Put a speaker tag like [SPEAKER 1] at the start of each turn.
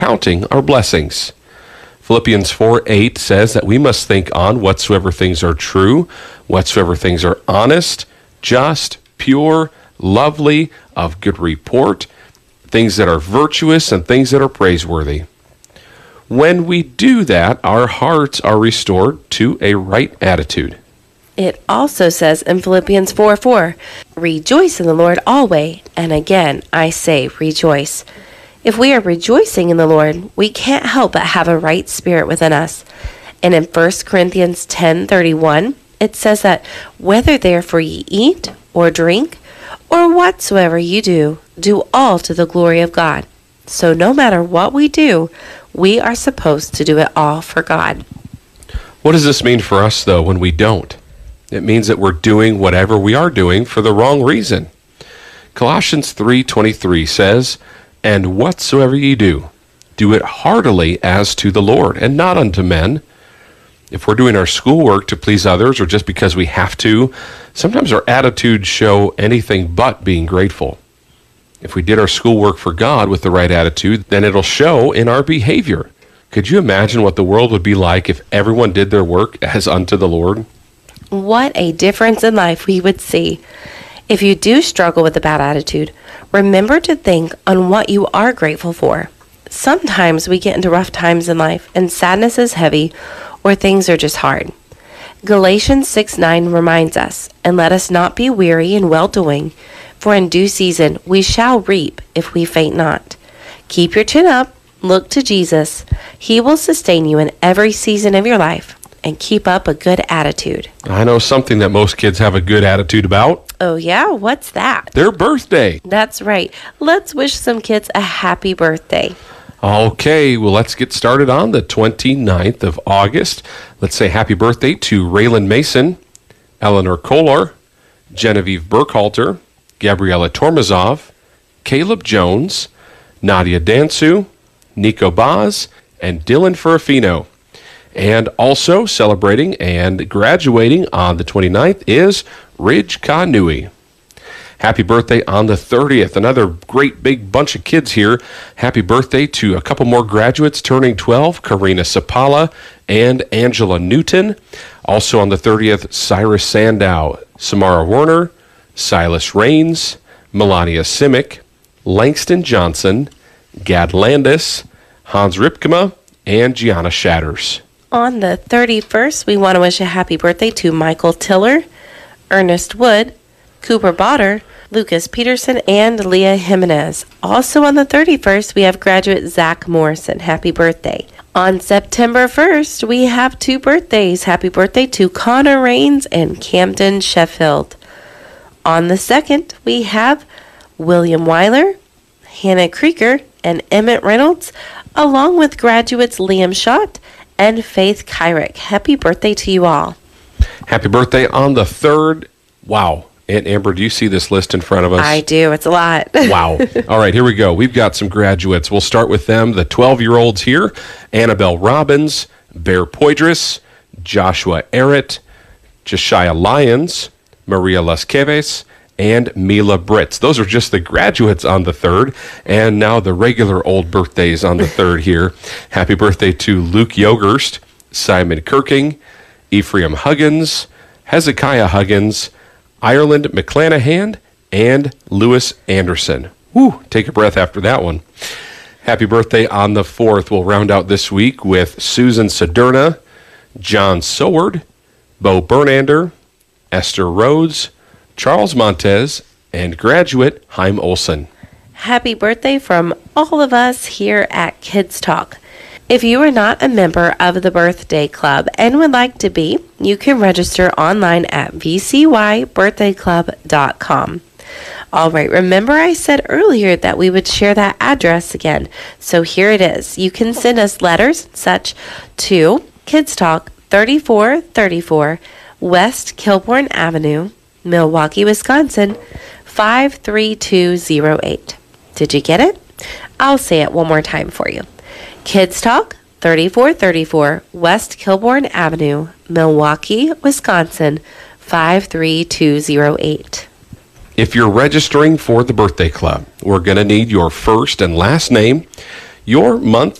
[SPEAKER 1] counting our blessings. Philippians 4:8 says that we must think on whatsoever things are true, whatsoever things are honest, just, pure, lovely, of good report, things that are virtuous and things that are praiseworthy. When we do that, our hearts are restored to a right attitude.
[SPEAKER 2] It also says in Philippians 4:4, rejoice in the Lord always, and again I say rejoice. If we are rejoicing in the Lord, we can't help but have a right spirit within us. And in 1 Corinthians 10:31, it says that whether therefore ye eat or drink or whatsoever you do, do all to the glory of God. So no matter what we do, we are supposed to do it all for God.
[SPEAKER 1] What does this mean for us, though, when we don't? It means that we're doing whatever we are doing for the wrong reason. Colossians 3:23 says, and whatsoever ye do, do it heartily as to the Lord, and not unto men. If we're doing our schoolwork to please others or just because we have to, sometimes our attitudes show anything but being grateful. If we did our schoolwork for God with the right attitude, then it'll show in our behavior. Could you imagine what the world would be like if everyone did their work as unto the Lord?
[SPEAKER 2] What a difference in life we would see. If you do struggle with a bad attitude, remember to think on what you are grateful for. Sometimes we get into rough times in life and sadness is heavy or things are just hard. Galatians 6:9 reminds us, and let us not be weary in well-doing, for in due season we shall reap if we faint not. Keep your chin up, look to Jesus. He will sustain you in every season of your life, and keep up a good attitude.
[SPEAKER 1] I know something that most kids have a good attitude about.
[SPEAKER 2] Oh yeah? What's that?
[SPEAKER 1] Their birthday.
[SPEAKER 2] That's right. Let's wish some kids a happy birthday.
[SPEAKER 1] Okay, well, let's get started on the 29th of August. Let's say happy birthday to Raylan Mason, Eleanor Kolar, Genevieve Burkhalter, Gabriella Tormazov, Caleb Jones, Nadia Dansu, Nico Baz, and Dylan Ferrafino. And also celebrating and graduating on the 29th is Ridge Kanui. Happy birthday on the 30th. Another great big bunch of kids here. Happy birthday to a couple more graduates turning 12, Karina Sapala and Angela Newton. Also on the 30th, Cyrus Sandow, Samara Werner, Silas Rains, Melania Simic, Langston Johnson, Gad Landis, Hans Ripkema, and Gianna Shatters.
[SPEAKER 2] On the 31st, we want to wish a happy birthday to Michael Tiller, Ernest Wood, Cooper Botter, Lucas Peterson, and Leah Jimenez. Also on the 31st, we have graduate Zach Morrison. Happy birthday. On September 1st, we have two birthdays. Happy birthday to Connor Rains and Camden Sheffield. On the 2nd, we have William Weiler, Hannah Krieger, and Emmett Reynolds, along with graduates Liam Schott and Faith Kyrick. Happy birthday to you all.
[SPEAKER 1] Happy birthday on the 3rd. Wow. Aunt Amber, do you see this list in front of us?
[SPEAKER 2] I do. It's a lot.
[SPEAKER 1] Wow. All right, here we go. We've got some graduates. We'll start with them. The 12-year-olds here, Annabelle Robbins, Bear Poydras, Joshua Errett, Josiah Lyons, Maria Lasqueves, and Mila Britz. Those are just the graduates on the 3rd, and now the regular old birthdays on the 3rd here. Happy birthday to Luke Yogerst, Simon Kirking, Ephraim Huggins, Hezekiah Huggins, Ireland McClanahan, and Lewis Anderson. Whew, take a breath after that one. Happy birthday on the 4th. We'll round out this week with Susan Soderna, John Soward, Bo Bernander, Esther Rhodes, Charles Montez, and graduate Haim Olson.
[SPEAKER 2] Happy birthday from all of us here at Kids Talk. If you are not a member of the Birthday Club and would like to be, you can register online at vcybirthdayclub.com. All right, remember I said earlier that we would share that address again. So here it is. You can send us letters such to Kids Talk 3434 West Kilbourne Avenue, Milwaukee, Wisconsin 53208. Did you get it? I'll say it one more time for you. Kids Talk, 3434 West Kilbourne Avenue, Milwaukee, Wisconsin, 53208.
[SPEAKER 1] If you're registering for the Birthday Club, we're going to need your first and last name, your month